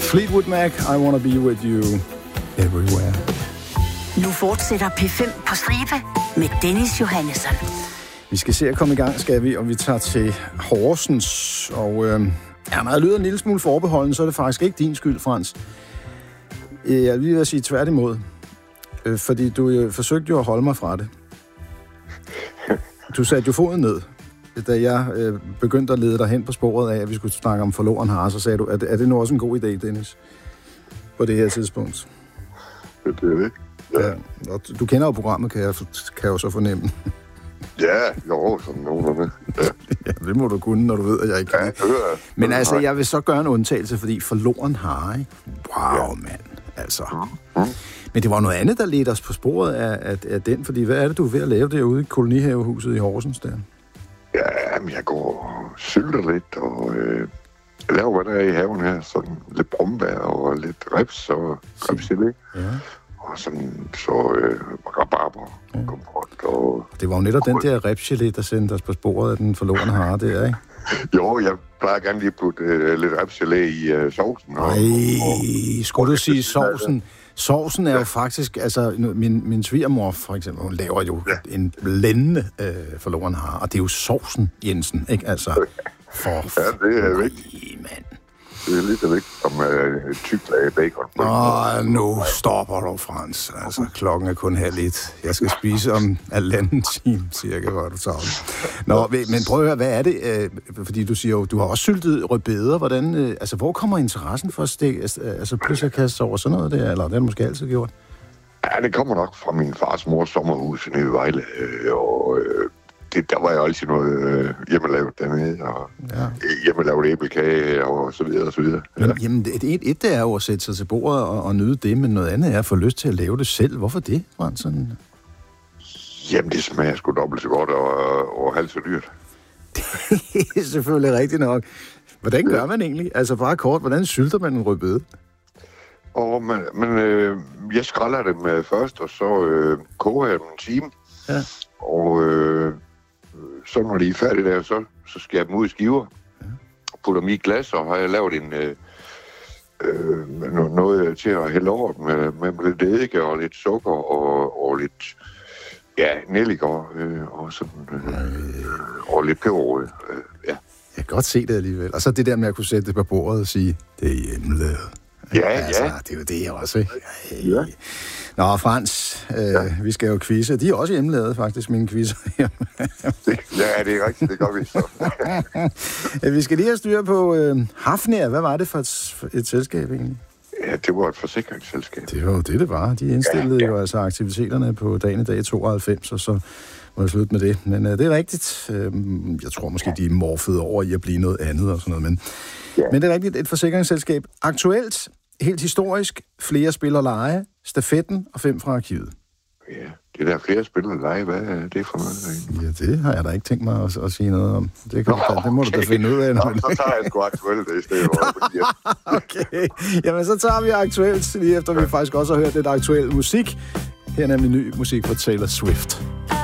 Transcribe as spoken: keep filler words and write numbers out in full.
Fleetwood Mac, I Wanna Be With You Everywhere. Nu fortsætter P fem på stribe med Dennis Johannesson. Vi skal se at komme i gang, skal vi, og vi tager til Horsens. Og øh, ja, når jeg lyder en lille smule forbeholden, så er det faktisk ikke din skyld, Frans. Jeg vil lige sige tværtimod. Øh, fordi du øh, forsøgte jo at holde mig fra det. Du satte jo foden ned. Da jeg øh, begyndte at lede dig hen på sporet af, at vi skulle snakke om forloren har, så sagde du, er det, er det nu også en god idé, Dennis? På det her tidspunkt. Det er det. Ja. Ja, og du kender jo programmet, kan jeg, kan jeg jo så fornemme. Ja, jo, sådan nogenlunde. Ja. Ja, det må du kunne, når du ved, at jeg ikke kan. Ja, det hører jeg. Men altså, jeg vil så gøre en undtagelse, fordi forloren har, ikke? Wow, Ja. mand. Altså. Mm. Men det var noget andet, der ledte os på sporet af, af, af den, fordi hvad er det, du er ved at lave derude i kolonihavehuset i Horsens der? Ja, men jeg går og sylter lidt, og øh, jeg laver, hvad der er i haven her. Sådan lidt brombær og lidt reps og repsille. Ja. Og sådan så øh, rabarber, ja. Kompot og... Det var jo netop den der repgelé, der sendte os på sporet af den forlorene har der, ikke? Jo, jeg plejer gerne lige at putte øh, lidt repgelé i øh, sovsen. Og, Ej, og, skulle du sige sovsen? Sovsen er jo faktisk, altså min, min svigermor for eksempel, hun laver jo ja. en blændende øh, forloren har, og det er jo sovsen, Jensen, ikke? Altså, for... Ja, det er vigtigt. mand. Det er lige så vigtigt som øh, tyk lag bacon. Åh, nu stopper du, Frans. Altså, klokken er kun halv et. Jeg skal spise om halvanden time, cirka, hvor du tager. Nå, men prøv at høre, hvad er det? Øh, fordi du siger jo, du har også syltet rødbeder. Hvordan, øh, altså, hvor kommer interessen for at stikke, altså, pludselig at kaste over sådan noget der? Eller det har du måske altid gjort? Ja, det kommer nok fra min fars mors sommerhus nede i Vejle. Øh, og øh, det, der var jo altid noget øh, hjemmelavet dernede. Og ja. hjemmelavet æblekage og så videre og så videre. Ja. Men, jamen, et, et, et det er jo at sætte sig til bordet og, og nyde det, men noget andet er at få lyst til at lave det selv. Hvorfor det, Frans? Sådan... Jamen, det smager sgu dobbelt så godt og, og halvt så dyrt. Det er selvfølgelig rigtigt nok. Hvordan gør man egentlig? Altså bare kort, hvordan sylter man en rødbede? Og man, men øh, jeg skræller dem øh, først, og så øh, koger jeg dem en time. Ja. Og øh, så når de er færdige der, så, så skærer jeg dem ud i skiver. Ja. Putter dem i glas, og har jeg lavet en, øh, øh, noget til at hælde over med, med lidt eddike og lidt sukker og, og lidt ja, nelliker øh, og sådan øh, og lidt peberrod. Øh, ja. Jeg kan godt se det alligevel. Og så det der med at kunne sætte det på bordet og sige, det er hjemmelavet. Ja, altså, ja. Det er jo det også, ikke? Hey. Ja. Nå, Frans, øh, ja. vi skal jo quizze. De er også hjemmelavet, faktisk, mine quizzer. Ja, det er rigtigt. Det gør vi så. Vi skal lige have styr på øh, Hafnia. Hvad var det for et, for et selskab, egentlig? Ja, det var et forsikringsselskab. Det var jo det, det var. De indstillede ja, ja. jo altså aktiviteterne på dagen i dag tooghalvfems, og så må jeg slutte med det. Men øh, det er rigtigt. Øh, jeg tror måske, de er morfede over i at blive noget andet og sådan noget. Men, ja. men det er rigtigt. Et forsikringsselskab. Aktuelt, helt historisk, flere spiller leje, stafetten og fem fra arkivet. Ja, det der flere spillere leje, hvad er det for noget? Ja, det har jeg da ikke tænkt mig at, at sige noget om. Det, kan Nå, du, det må okay. du da finde ud af. Nå, så tager jeg sgu aktuelt det i stedet for. Okay, jamen så tager vi aktuelt, lige efter vi faktisk også har hørt lidt aktuel musik. Her er nemlig ny musik fra Taylor Swift.